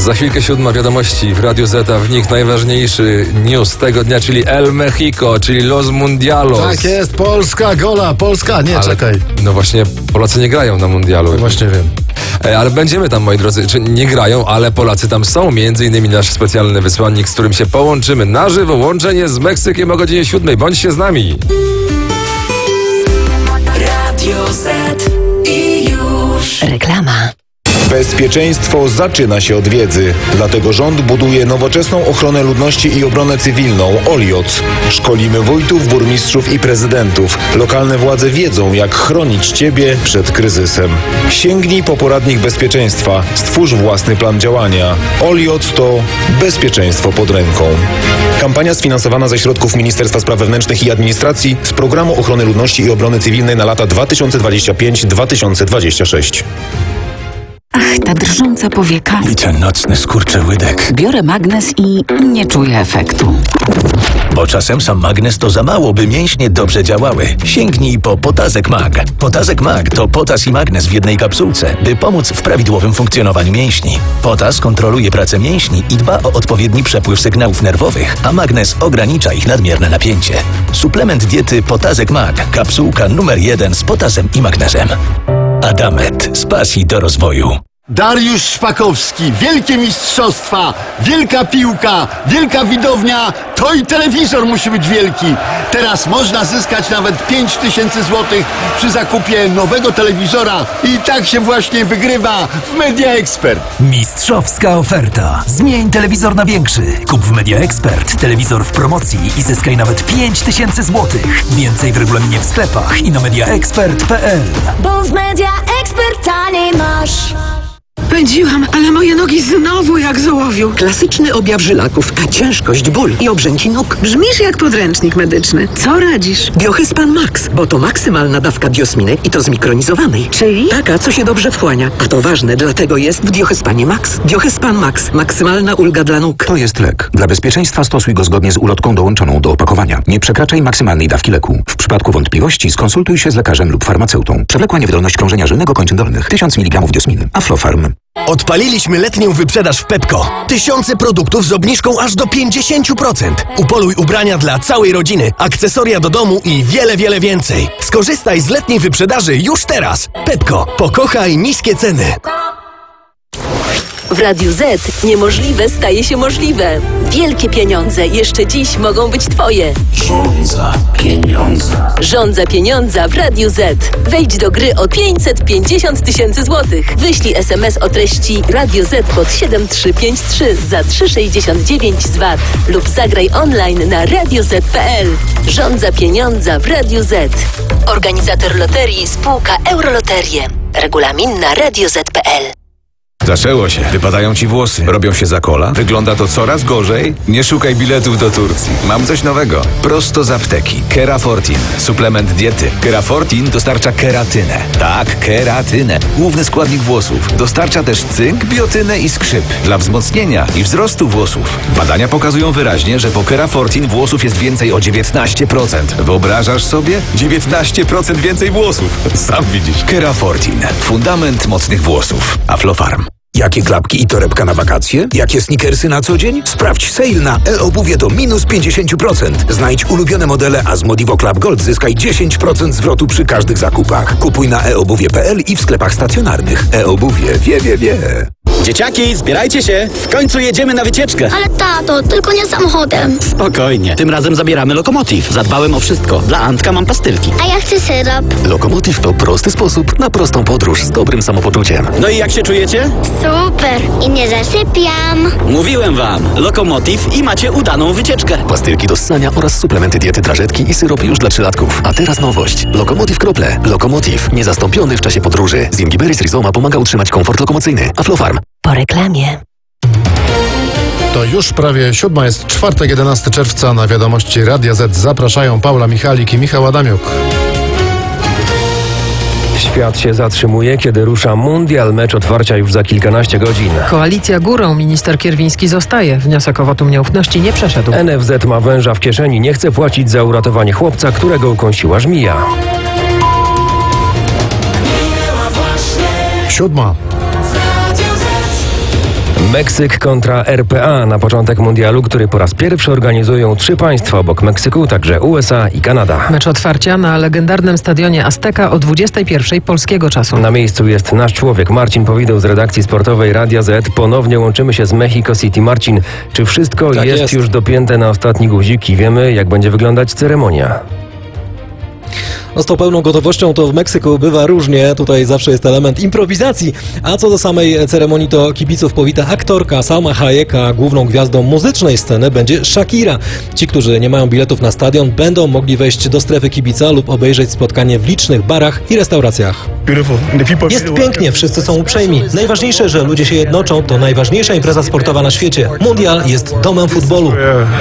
Za chwilkę 7 wiadomości w Radiu Z, a w nich najważniejszy news tego dnia, czyli El Mexico, czyli Los Mundialos. Tak jest, Polska, gola, Polska, nie, czekaj. No właśnie, Polacy nie grają na Mundialu. No właśnie wiem. Ale będziemy tam, moi drodzy, czy nie grają, ale Polacy tam są. Między innymi nasz specjalny wysłannik, z którym się połączymy na żywo. Łączenie z Meksykiem o godzinie 7. Bądźcie z nami. Radio Z i już. Reklama. Bezpieczeństwo zaczyna się od wiedzy. Dlatego rząd buduje nowoczesną ochronę ludności i obronę cywilną OLIOC. Szkolimy wójtów, burmistrzów i prezydentów. Lokalne władze wiedzą, jak chronić Ciebie przed kryzysem. Sięgnij po poradnik bezpieczeństwa. Stwórz własny plan działania. OLIOC to bezpieczeństwo pod ręką. Kampania sfinansowana ze środków Ministerstwa Spraw Wewnętrznych i Administracji z Programu Ochrony Ludności i Obrony Cywilnej na lata 2025-2026. Ach, ta drżąca powieka. I ten nocny skurczyłydek. Biorę magnes i nie czuję efektu. Bo czasem sam magnes to za mało, by mięśnie dobrze działały. Sięgnij po Potazek Mag. Potazek Mag to potas i magnes w jednej kapsułce, by pomóc w prawidłowym funkcjonowaniu mięśni. Potas kontroluje pracę mięśni i dba o odpowiedni przepływ sygnałów nerwowych, a magnes ogranicza ich nadmierne napięcie. Suplement diety Potazek Mag. Kapsułka numer 1 z potasem i magnezem. Adamet. Z pasji do rozwoju. Dariusz Szpakowski, wielkie mistrzostwa, wielka piłka, wielka widownia, to i telewizor musi być wielki. Teraz można zyskać nawet 5000 zł przy zakupie nowego telewizora i tak się właśnie wygrywa w Media Expert. Mistrzowska oferta. Zmień telewizor na większy. Kup w Media Expert telewizor w promocji i zyskaj nawet 5000 zł. Więcej w regulaminie w sklepach i na mediaexpert.pl. Bo w Media Expert taniej masz. Pędziłam, ale moje nogi znowu jak z ołowiu. Klasyczny objaw żylaków, a ciężkość, ból i obrzęki nóg. Brzmisz jak podręcznik medyczny. Co radzisz? Diohespan Max, bo to maksymalna dawka diosminy i to zmikronizowanej. Czyli? Taka, co się dobrze wchłania. A to ważne, dlatego jest w Diohespanie Max. Diohespan Max. Maksymalna ulga dla nóg. To jest lek. Dla bezpieczeństwa stosuj go zgodnie z ulotką dołączoną do opakowania. Nie przekraczaj maksymalnej dawki leku. W przypadku wątpliwości skonsultuj się z lekarzem lub farmaceutą. Przewlekła niewydolność krążenia żylnego kończyn dolnych. 1000 mg diosminy. Aflofarm. Odpaliliśmy letnią wyprzedaż w Pepco. Tysiące produktów z obniżką aż do 50%. Upoluj ubrania dla całej rodziny, akcesoria do domu i wiele, wiele więcej. Skorzystaj z letniej wyprzedaży już teraz. Pepco. Pokochaj niskie ceny. W Radiu Z niemożliwe staje się możliwe. Wielkie pieniądze jeszcze dziś mogą być Twoje. Żądza pieniądza. Żądza pieniądza w Radiu Z. Wejdź do gry o 550 000 złotych. Wyślij SMS o treści Radio Z pod 7353 za 3,69 z VAT lub zagraj online na radioz.pl. Żądza pieniądza w Radiu Z. Organizator loterii spółka Euroloterie. Regulamin na radioz.pl. Zaczęło się. Wypadają ci włosy. Robią się za kola. Wygląda to coraz gorzej. Nie szukaj biletów do Turcji. Mam coś nowego. Prosto z apteki. Kerafortin. Suplement diety. Kerafortin dostarcza keratynę. Tak, keratynę. Główny składnik włosów. Dostarcza też cynk, biotynę i skrzyp. Dla wzmocnienia i wzrostu włosów. Badania pokazują wyraźnie, że po Kerafortin włosów jest więcej o 19%. Wyobrażasz sobie? 19% więcej włosów. Sam widzisz. Kerafortin. Fundament mocnych włosów. Aflofarm. Jakie klapki i torebka na wakacje? Jakie sneakersy na co dzień? Sprawdź sale na e-obuwie do minus 50%. Znajdź ulubione modele, a z Modivo Club Gold zyskaj 10% zwrotu przy każdych zakupach. Kupuj na eobuwie.pl i w sklepach stacjonarnych. E-obuwie wie. Dzieciaki, zbierajcie się! W końcu jedziemy na wycieczkę! Ale tato, tylko nie samochodem. Spokojnie, tym razem zabieramy Lokomotiv. Zadbałem o wszystko. Dla Antka mam pastylki. A ja chcę syrop. Lokomotiv to prosty sposób na prostą podróż z dobrym samopoczuciem. No i jak się czujecie? Super! I nie zasypiam. Mówiłem wam! Lokomotiv i macie udaną wycieczkę. Pastylki do ssania oraz suplementy diety, drażetki i syropy już dla 3-latków. A teraz nowość. Lokomotiv Krople. Lokomotiv. Niezastąpiony w czasie podróży. Z Imbiberis Rizoma pomaga utrzymać komfort lokomocyjny. Aflofarm. Po reklamie. To już prawie 7, jest czwartek, 11 czerwca. Na wiadomości Radia Z zapraszają Paula Michalik i Michał Adamiuk. Świat się zatrzymuje, kiedy rusza mundial. Mecz otwarcia już za kilkanaście godzin. Koalicja górą. Minister Kierwiński zostaje. Wniosek o wotum nieufności nie przeszedł. NFZ ma węża w kieszeni. Nie chce płacić za uratowanie chłopca, którego ukąsiła żmija. 7. Meksyk kontra RPA na początek mundialu, który po raz pierwszy organizują 3 państwa obok Meksyku, także USA i Kanada. Mecz otwarcia na legendarnym stadionie Azteca o 21:00 polskiego czasu. Na miejscu jest nasz człowiek Marcin Powideł z redakcji sportowej Radia Z. Ponownie łączymy się z Mexico City. Marcin, czy wszystko jest już dopięte na ostatni guzik i wiemy, jak będzie wyglądać ceremonia? Z tą pełną gotowością to w Meksyku bywa różnie, tutaj zawsze jest element improwizacji, a co do samej ceremonii to kibiców powita aktorka Salma Hayek, a główną gwiazdą muzycznej sceny będzie Shakira. Ci, którzy nie mają biletów na stadion, będą mogli wejść do strefy kibica lub obejrzeć spotkanie w licznych barach i restauracjach. Jest pięknie, wszyscy są uprzejmi. Najważniejsze, że ludzie się jednoczą, to najważniejsza impreza sportowa na świecie. Mundial jest domem futbolu.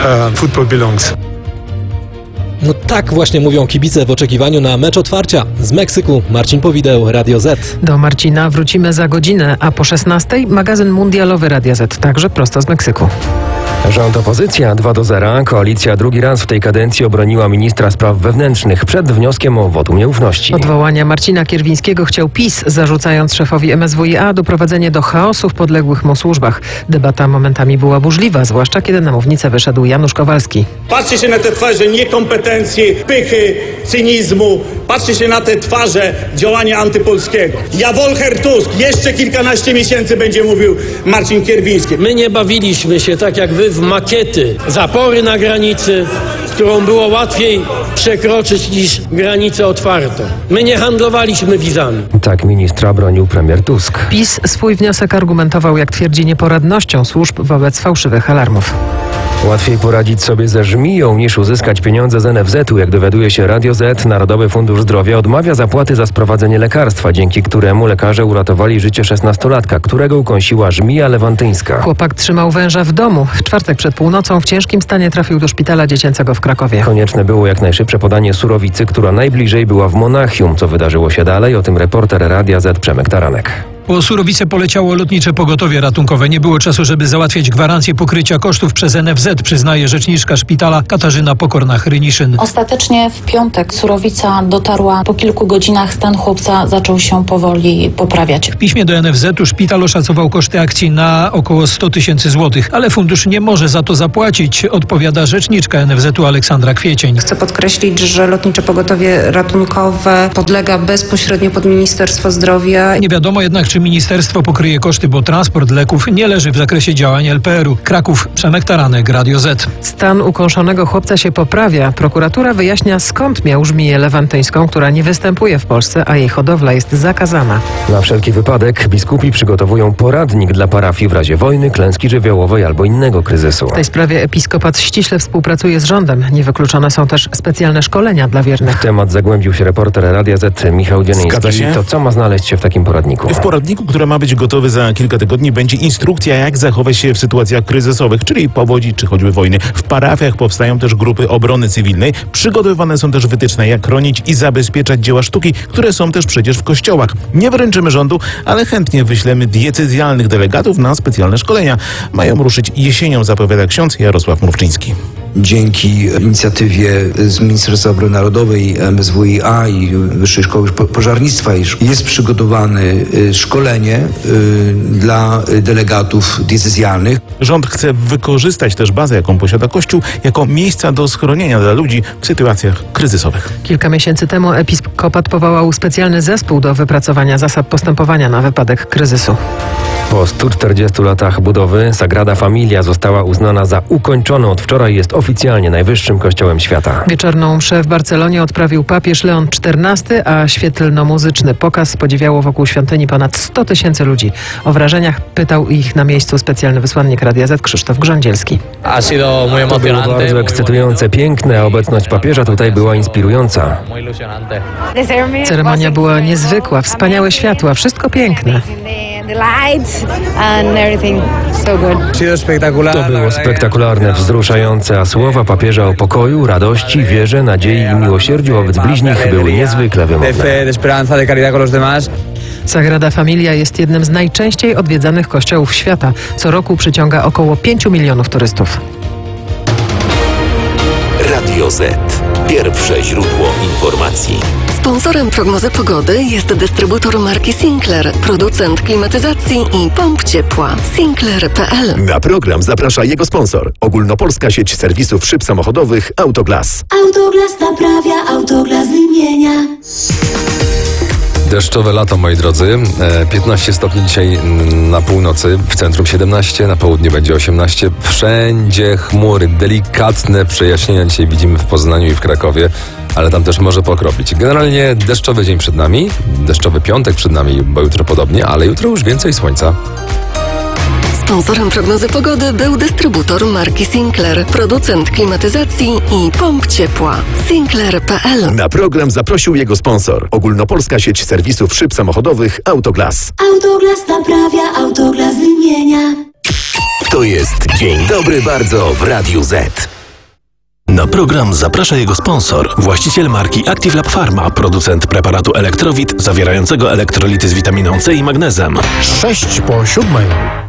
No tak właśnie mówią kibice w oczekiwaniu na mecz otwarcia. Z Meksyku Marcin Powideł, Radio Z. Do Marcina wrócimy za godzinę, a po 16:00 magazyn mundialowy Radia Z, także prosto z Meksyku. Rząd opozycja 2-0. Koalicja drugi raz w tej kadencji obroniła ministra spraw wewnętrznych przed wnioskiem o wotum nieufności. Odwołania Marcina Kierwińskiego chciał PiS, zarzucając szefowi MSWiA doprowadzenie do chaosu w podległych mu służbach. Debata momentami była burzliwa, zwłaszcza kiedy na mównicę wyszedł Janusz Kowalski. Patrzcie się na te twarze niekompetencji, pychy, cynizmu. Patrzcie się na te twarze działania antypolskiego. Ja Wolcher Tusk, jeszcze kilkanaście miesięcy będzie mówił Marcin Kierwiński. My nie bawiliśmy się tak jak wy w makiety, zapory na granicy, którą było łatwiej przekroczyć niż granicę otwartą. My nie handlowaliśmy wizami. Tak ministra bronił premier Tusk. PiS swój wniosek argumentował, jak twierdzi, nieporadnością służb wobec fałszywych alarmów. Łatwiej poradzić sobie ze żmiją niż uzyskać pieniądze z NFZ-u. Jak dowiaduje się Radio Z, Narodowy Fundusz Zdrowia odmawia zapłaty za sprowadzenie lekarstwa, dzięki któremu lekarze uratowali życie 16-latka, którego ukąsiła żmija lewantyńska. Chłopak trzymał węża w domu. W czwartek przed północą w ciężkim stanie trafił do szpitala dziecięcego w Krakowie. Konieczne było jak najszybsze podanie surowicy, która najbliżej była w Monachium. Co wydarzyło się dalej? O tym reporter Radia Z Przemek Taranek. Po surowicę poleciało lotnicze pogotowie ratunkowe. Nie było czasu, żeby załatwiać gwarancję pokrycia kosztów przez NFZ, przyznaje rzeczniczka szpitala Katarzyna Pokorna-Hryniszyn. Ostatecznie w piątek surowica dotarła. Po kilku godzinach stan chłopca zaczął się powoli poprawiać. W piśmie do NFZ-u szpital oszacował koszty akcji na około 100 000 złotych, ale fundusz nie może za to zapłacić, odpowiada rzeczniczka NFZ-u Aleksandra Kwiecień. Chcę podkreślić, że lotnicze pogotowie ratunkowe podlega bezpośrednio pod Ministerstwo Zdrowia. Nie wiadomo jednak, czy ministerstwo pokryje koszty, bo transport leków nie leży w zakresie działań LPR-u. Kraków, Przemek Taranek, Radio Z. Stan ukąszonego chłopca się poprawia. Prokuratura wyjaśnia, skąd miał żmiję lewantyńską, która nie występuje w Polsce, a jej hodowla jest zakazana. Na wszelki wypadek biskupi przygotowują poradnik dla parafii w razie wojny, klęski żywiołowej albo innego kryzysu. W tej sprawie episkopat ściśle współpracuje z rządem. Niewykluczone są też specjalne szkolenia dla wiernych. W temat zagłębił się reporter Radia Z Michał Dzieniński. To co ma znaleźć się w takim poradniku? W poradniku, który ma być gotowy za kilka tygodni, będzie instrukcja, jak zachować się w sytuacjach kryzysowych, czyli powodzi czy choćby wojny. W parafiach powstają też grupy obrony cywilnej. Przygotowywane są też wytyczne, jak chronić i zabezpieczać dzieła sztuki, które są też przecież w kościołach. Nie wręczymy rządu, ale chętnie wyślemy diecezjalnych delegatów na specjalne szkolenia. Mają ruszyć jesienią, zapowiada ksiądz Jarosław Mrówczyński. Dzięki inicjatywie z Ministerstwa Obrony Narodowej, MSWiA i Wyższej Szkoły Pożarnictwa jest przygotowane szkolenie dla delegatów diecezjalnych. Rząd chce wykorzystać też bazę, jaką posiada Kościół, jako miejsca do schronienia dla ludzi w sytuacjach kryzysowych. Kilka miesięcy temu episkopat powołał specjalny zespół do wypracowania zasad postępowania na wypadek kryzysu. Po 140 latach budowy Sagrada Familia została uznana za ukończoną. Od wczoraj jest oficjalnie najwyższym kościołem świata. Wieczorną mszę w Barcelonie odprawił papież Leon XIV, a świetlno-muzyczny pokaz podziwiało wokół świątyni ponad 100 000 ludzi. O wrażeniach pytał ich na miejscu specjalny wysłannik Radia Z Krzysztof Grządzielski. To było bardzo ekscytujące, piękne, a obecność papieża tutaj była inspirująca. Ceremonia była niezwykła, wspaniałe światła, wszystko piękne. To było spektakularne, wzruszające, a słowa papieża o pokoju, radości, wierze, nadziei i miłosierdziu wobec bliźnich były niezwykle wymowne. Sagrada Familia jest jednym z najczęściej odwiedzanych kościołów świata. Co roku przyciąga około 5 milionów turystów. Radio Z. Pierwsze źródło informacji. Sponsorem prognozy pogody jest dystrybutor marki Sinclair, producent klimatyzacji i pomp ciepła. Sinclair.pl. Na program zaprasza jego sponsor. Ogólnopolska sieć serwisów szyb samochodowych Autoglas. Autoglas naprawia, Autoglas wymienia. Deszczowe lato, moi drodzy. 15 stopni dzisiaj na północy, w centrum 17, na południu będzie 18. Wszędzie chmury, delikatne przejaśnienia dzisiaj widzimy w Poznaniu i w Krakowie, ale tam też może pokropić. Generalnie deszczowy dzień przed nami, deszczowy piątek przed nami, bo jutro podobnie, ale jutro już więcej słońca. Sponsorem prognozy pogody był dystrybutor marki Sinclair, producent klimatyzacji i pomp ciepła. Sinclair.pl. Na program zaprosił jego sponsor. Ogólnopolska sieć serwisów szyb samochodowych Autoglas. Autoglas naprawia, Autoglas wymienia. To jest Dzień Dobry Bardzo w Radiu Z. Na program zaprasza jego sponsor, właściciel marki Active Lab Pharma, producent preparatu Elektrowit zawierającego elektrolity z witaminą C i magnezem. 6 po 7.